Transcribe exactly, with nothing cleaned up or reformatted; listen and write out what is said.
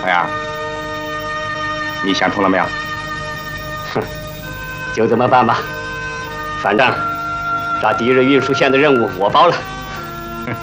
小杨，你想通了没有？ 哼，就这么办吧。反正抓敌人运输线的任务我包了。